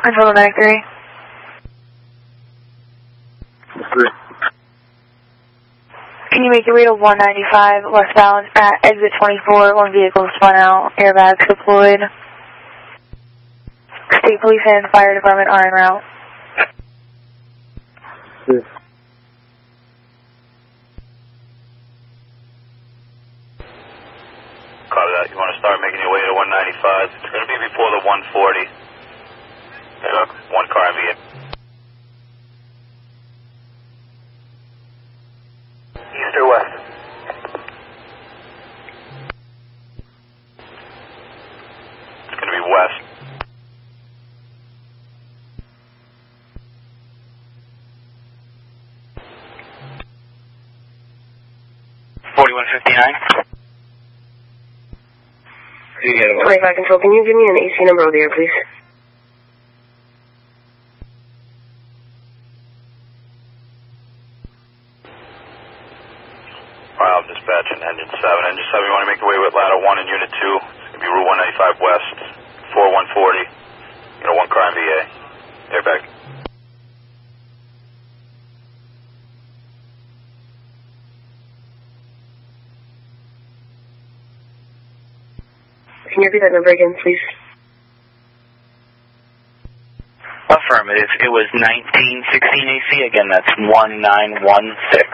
Control Medic 3. 3. Can you make your way to 195 westbound at exit 24? One vehicle spun out, airbags deployed. State Police and Fire Department are en route. 3. Copy that. You want to start making your way to 195. It's going to be before the 140. Hey, look, one car in the east or west? It's going to be west. $41.59. 25 Control, can you give me an AC number over there, please? I'm dispatching Engine 7. Engine 7, you want to make your way with ladder 1 and Unit 2. It's going to be Route 195 West, 4140. You know, one car in VA. Airbag. Can you repeat that number again, please? Affirmative. It was 1916 AC. Again, that's 1916.